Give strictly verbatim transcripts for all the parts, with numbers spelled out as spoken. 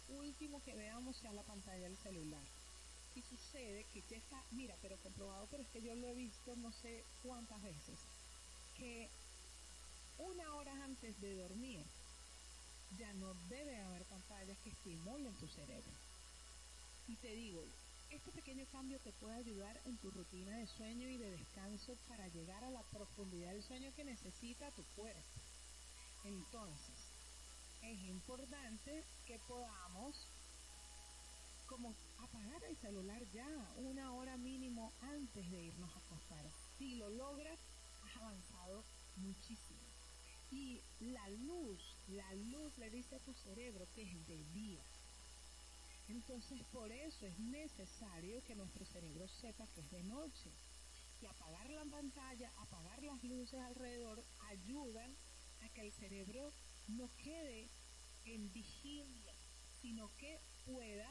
último que veamos sea la pantalla del celular. Y sucede que ya está, mira, pero comprobado, pero es que yo lo he visto no sé cuántas veces, que una hora antes de dormir ya no debe haber pantallas que estimulen tu cerebro. Y te digo, este pequeño cambio te puede ayudar en tu rutina de sueño y de descanso para llegar a la profundidad del sueño que necesita tu cuerpo. Entonces, es importante que podamos como apagar el celular ya una hora mínimo antes de irnos a acostar. Si lo logras, has avanzado muchísimo. Y la luz, la luz le dice a tu cerebro que es de día. Entonces, por eso es necesario que nuestro cerebro sepa que es de noche. Y apagar la pantalla, apagar las luces alrededor, ayudan a que el cerebro no quede en vigilia, sino que pueda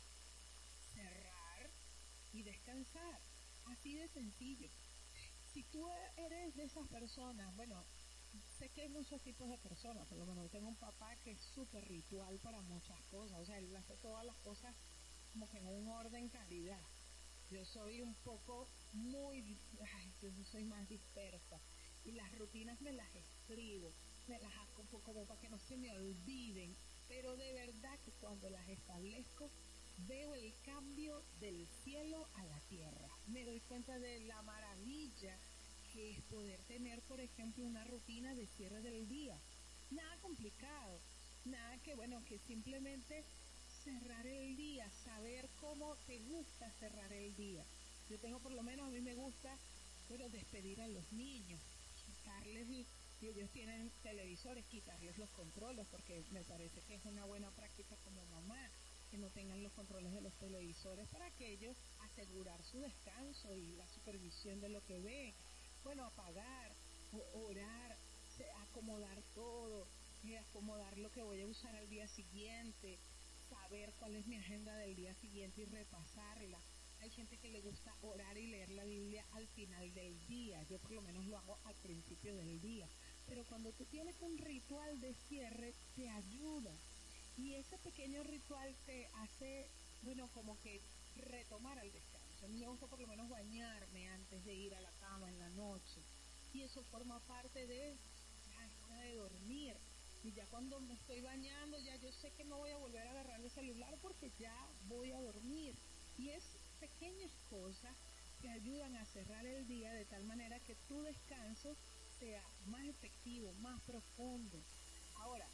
cerrar y descansar. Así de sencillo. Si tú eres de esas personas, bueno, sé que hay muchos tipos de personas, por lo menos tengo un papá que es súper ritual para muchas cosas, o sea, él hace todas las cosas como que en un orden calidad. Yo soy un poco muy, ay, yo soy más dispersa y las rutinas me las escribo, me las hago un poco como para que no se me olviden, pero de verdad que cuando las establezco veo el cambio del cielo a la tierra. Me doy cuenta de la maravilla que es poder tener, por ejemplo, una rutina de cierre del día. Nada complicado, nada que, bueno, que simplemente cerrar el día, saber cómo te gusta cerrar el día. Yo tengo, por lo menos, a mí me gusta, bueno, despedir a los niños, quitarles, si ellos tienen televisores, quitarles los controles, porque me parece que es una buena práctica como mamá, que no tengan los controles de los televisores para que ellos asegurar su descanso y la supervisión de lo que ven. Bueno, apagar, orar, acomodar todo, eh, acomodar lo que voy a usar al día siguiente, saber cuál es mi agenda del día siguiente y repasarla. Hay gente que le gusta orar y leer la Biblia al final del día. Yo por lo menos lo hago al principio del día. Pero cuando tú tienes un ritual de cierre, te ayuda. Y ese pequeño ritual te hace, bueno, como que retomar al descanso. A mí me gusta por lo menos bañarme antes de ir a la cama en la noche. Y eso forma parte de, ya es hora de dormir. Y ya cuando me estoy bañando, ya yo sé que no voy a volver a agarrar el celular porque ya voy a dormir. Y es pequeñas cosas que ayudan a cerrar el día de tal manera que tu descanso sea más efectivo, más profundo. Ahora,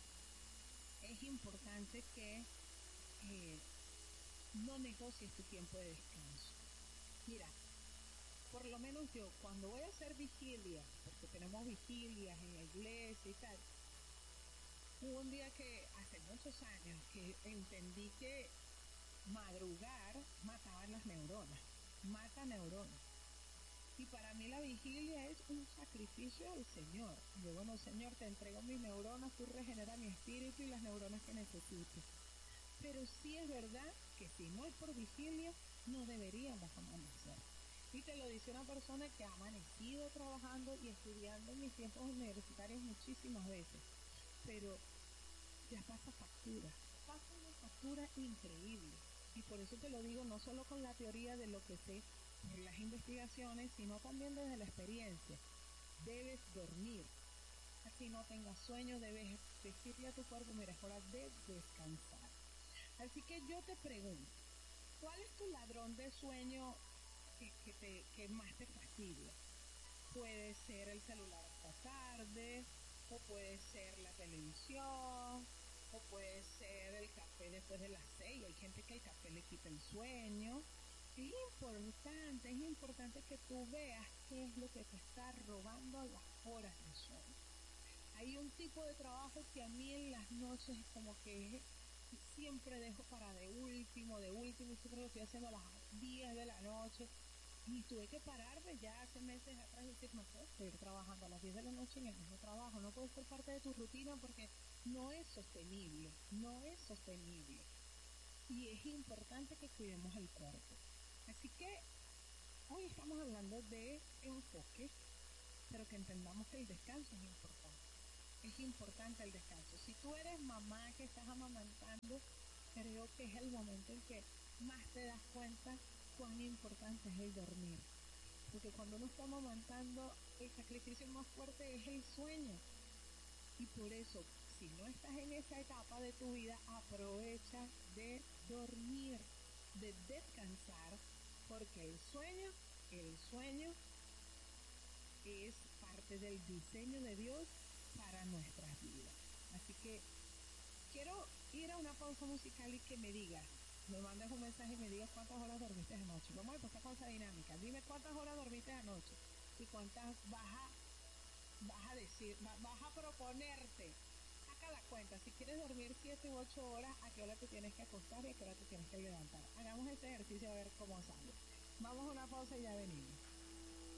es importante que eh, no negocies tu tiempo de descanso. Mira, por lo menos yo, cuando voy a hacer vigilia, porque tenemos vigilias en la iglesia y tal, hubo un día que hace muchos años que entendí que madrugar mataba las neuronas, mata neuronas. Y para mí la vigilia es un sacrificio al Señor. Yo, bueno, Señor, te entrego mis neuronas, tú regenera mi espíritu y las neuronas que necesito. Pero sí es verdad que si no es por vigilia, no deberíamos amanecer. Y te lo dice una persona que ha amanecido trabajando y estudiando en mis tiempos universitarios muchísimas veces. Pero ya pasa factura, pasa una factura increíble. Y por eso te lo digo, no solo con la teoría de lo que sé por las investigaciones, sino también desde la experiencia. Debes dormir. Así no tengas sueño, debes decirle a tu cuerpo, mira, es hora de descansar. Así que yo te pregunto, ¿cuál es tu ladrón de sueño que, que, te, que más te fastidia? Puede ser el celular hasta tarde, o puede ser la televisión, o puede ser el café después de las seis. Hay gente que el café le quita el sueño. Es importante, es importante que tú veas qué es lo que te está robando las horas de sueño. Hay un tipo de trabajo que a mí en las noches como que siempre dejo para de último, de último, y siempre lo estoy haciendo a las diez de la noche. Y tuve que pararme ya hace meses atrás y decir, no puedo seguir trabajando a las diez de la noche en el mismo trabajo, no puede ser parte de tu rutina porque no es sostenible, no es sostenible. Y es importante que cuidemos el cuerpo. Así que hoy estamos hablando de enfoque, pero que entendamos que el descanso es importante. Es importante el descanso. Si tú eres mamá que estás amamantando, pero creo que es el momento en que más te das cuenta cuán importante es el dormir. Porque cuando uno está amamantando, el sacrificio más fuerte es el sueño. Y por eso, si no estás en esa etapa de tu vida, aprovecha de dormir, de descansar, porque el sueño, el sueño es parte del diseño de Dios para nuestras vidas. Así que quiero ir a una pausa musical y que me digas, me mandes un mensaje y me digas cuántas horas dormiste anoche. Vamos a empezar con esa dinámica. Dime cuántas horas dormiste anoche y cuántas vas a, vas a decir, vas a proponerte. Saca la cuenta. Si quieres dormir siete u ocho horas, ¿a qué hora te tienes que acostar y a qué hora te tienes que levantar? Hagamos este ejercicio a ver cómo sale. Vamos a una pausa y ya venimos.